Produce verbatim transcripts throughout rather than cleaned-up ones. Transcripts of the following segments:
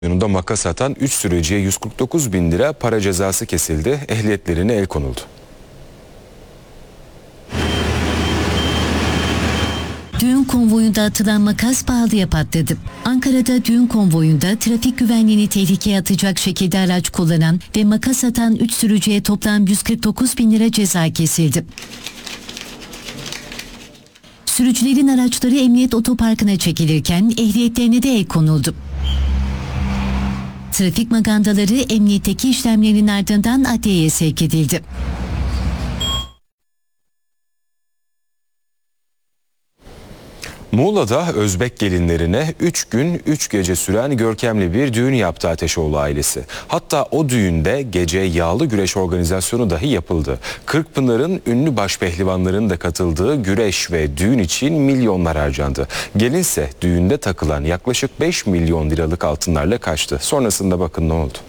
Yanında makas atan üç sürücüye yüz kırk dokuz bin lira para cezası kesildi. Ehliyetlerine el konuldu. Düğün konvoyunda atılan makas pahalıya patladı. Ankara'da düğün konvoyunda trafik güvenliğini tehlikeye atacak şekilde araç kullanan ve makas atan üç sürücüye toplam yüz kırk dokuz bin lira ceza kesildi. Sürücülerin araçları emniyet otoparkına çekilirken ehliyetlerine de el konuldu. Trafik magandaları emniyetteki işlemlerinin ardından adliyeye sevk edildi. Muğla'da Özbek gelinlerine üç gün üç gece süren görkemli bir düğün yaptı Ateşoğlu ailesi. Hatta o düğünde gece yağlı güreş organizasyonu dahi yapıldı. Kırkpınar'ın ünlü başpehlivanların da katıldığı güreş ve düğün için milyonlar harcandı. Gelinse düğünde takılan yaklaşık beş milyon liralık altınlarla kaçtı. Sonrasında bakın ne oldu.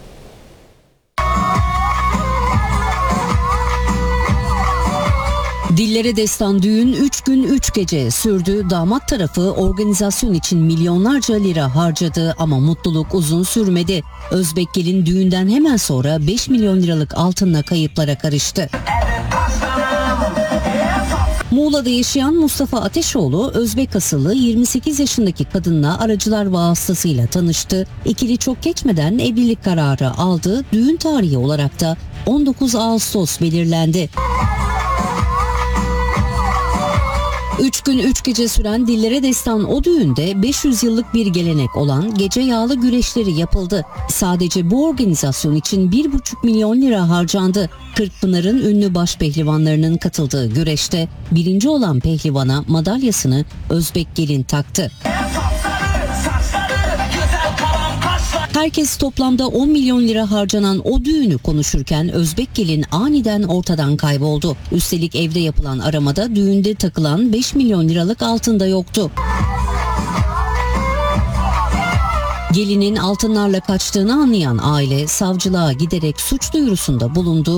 Dillere destan düğün üç gün üç gece sürdü. Damat tarafı organizasyon için milyonlarca lira harcadı ama mutluluk uzun sürmedi. Özbek gelin düğünden hemen sonra beş milyon liralık altınla kayıplara karıştı. Muğla'da yaşayan Mustafa Ateşoğlu, Özbek asıllı yirmi sekiz yaşındaki kadınla aracılar vasıtasıyla tanıştı. İkili çok geçmeden evlilik kararı aldı. Düğün tarihi olarak da on dokuz Ağustos belirlendi. Üç gün üç gece süren dillere destan o düğünde beş yüz yıllık bir gelenek olan gece yağlı güreşleri yapıldı. Sadece bu organizasyon için bir buçuk milyon lira harcandı. Kırkpınar'ın ünlü başpehlivanlarının katıldığı güreşte birinci olan pehlivana madalyasını Özbek gelin taktı. Herkes toplamda on milyon lira harcanan o düğünü konuşurken Özbek gelin aniden ortadan kayboldu. Üstelik evde yapılan aramada düğünde takılan beş milyon liralık altın da yoktu. Gelinin altınlarla kaçtığını anlayan aile savcılığa giderek suç duyurusunda bulundu.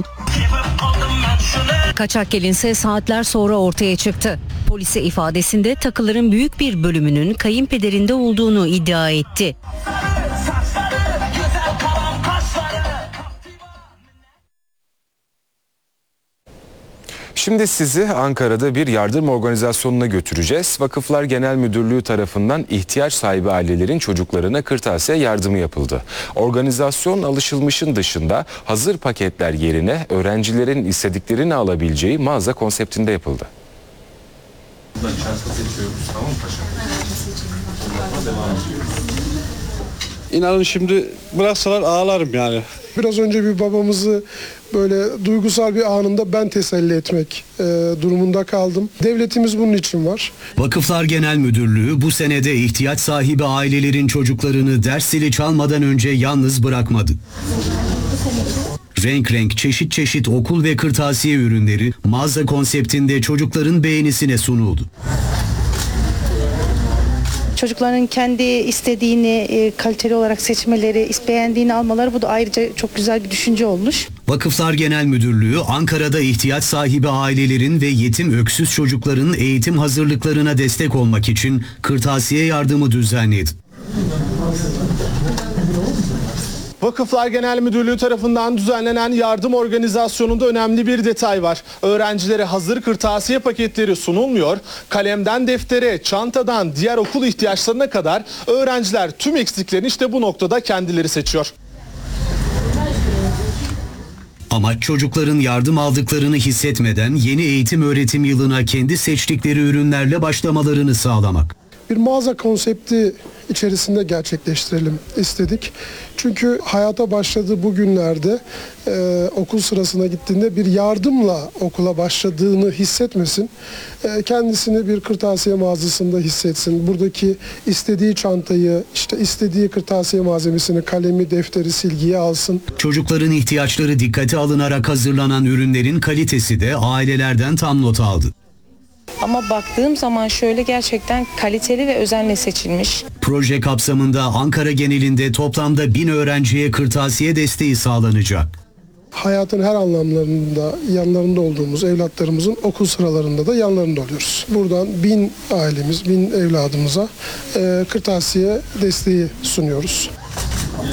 Kaçak gelinse saatler sonra ortaya çıktı. Polise ifadesinde takıların büyük bir bölümünün kayınpederinde olduğunu iddia etti. Şimdi sizi Ankara'da bir yardım organizasyonuna götüreceğiz. Vakıflar Genel Müdürlüğü tarafından ihtiyaç sahibi ailelerin çocuklarına kırtasiye yardımı yapıldı. Organizasyon alışılmışın dışında hazır paketler yerine öğrencilerin istediklerini alabileceği mağaza konseptinde yapıldı. İnanın şimdi bıraksalar ağlarım yani. Biraz önce bir babamızı böyle duygusal bir anında ben teselli etmek e, durumunda kaldım. Devletimiz bunun için var. Vakıflar Genel Müdürlüğü bu senede ihtiyaç sahibi ailelerin çocuklarını ders zili çalmadan önce yalnız bırakmadı. Renk renk, çeşit çeşit okul ve kırtasiye ürünleri mağaza konseptinde çocukların beğenisine sunuldu. Çocukların kendi istediğini e, kaliteli olarak seçmeleri, beğendiğini almaları, bu da ayrıca çok güzel bir düşünce olmuş. Vakıflar Genel Müdürlüğü Ankara'da ihtiyaç sahibi ailelerin ve yetim öksüz çocukların eğitim hazırlıklarına destek olmak için kırtasiye yardımı düzenledi. Vakıflar Genel Müdürlüğü tarafından düzenlenen yardım organizasyonunda önemli bir detay var. Öğrencilere hazır kırtasiye paketleri sunulmuyor. Kalemden deftere, çantadan diğer okul ihtiyaçlarına kadar öğrenciler tüm eksiklerini işte bu noktada kendileri seçiyor. Amaç çocukların yardım aldıklarını hissetmeden yeni eğitim öğretim yılına kendi seçtikleri ürünlerle başlamalarını sağlamak. Bir mağaza konsepti içerisinde gerçekleştirelim istedik. Çünkü hayata başladığı bu günlerde e, okul sırasına gittiğinde bir yardımla okula başladığını hissetmesin. E, kendisini bir kırtasiye mağazasında hissetsin. Buradaki istediği çantayı, işte istediği kırtasiye malzemesini, kalemi, defteri, silgiyi alsın. Çocukların ihtiyaçları dikkate alınarak hazırlanan ürünlerin kalitesi de ailelerden tam not aldı. Ama baktığım zaman şöyle gerçekten kaliteli ve özenle seçilmiş. Proje kapsamında Ankara genelinde toplamda bin öğrenciye kırtasiye desteği sağlanacak. Hayatın her anlamlarında yanlarında olduğumuz evlatlarımızın okul sıralarında da yanlarında oluyoruz. Buradan bin ailemiz, bin evladımıza e, kırtasiye desteği sunuyoruz.